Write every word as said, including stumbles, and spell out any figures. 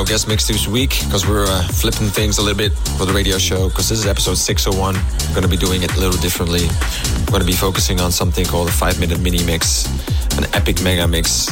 guest mix this week because we're uh, flipping things a little bit for the radio show, because this is episode six oh one. We're going to be doing it a little differently. We're going to be focusing on something called a five minute mini mix, an epic mega mix